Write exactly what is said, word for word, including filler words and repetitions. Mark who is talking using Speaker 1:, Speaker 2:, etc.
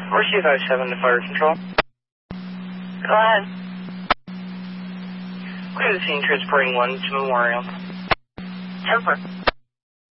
Speaker 1: Mercy five seven to fire control.
Speaker 2: Go ahead.
Speaker 1: Clear the scene, transporting one to Memorial.
Speaker 2: Temper.